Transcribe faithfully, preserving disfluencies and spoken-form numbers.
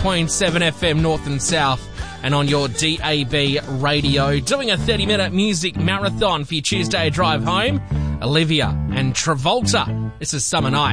point seven F M North and South and on your D A B radio. Doing a thirty-minute music marathon for your Tuesday drive home. Olivia and Travolta. This is Summer Night.